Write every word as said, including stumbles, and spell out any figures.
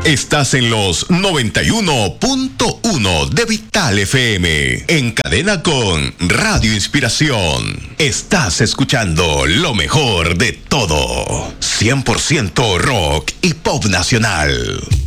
Estás en los noventa y uno punto uno de Vital F M, en cadena con Radio Inspiración. Estás escuchando lo mejor de todo, cien por ciento rock y pop nacional.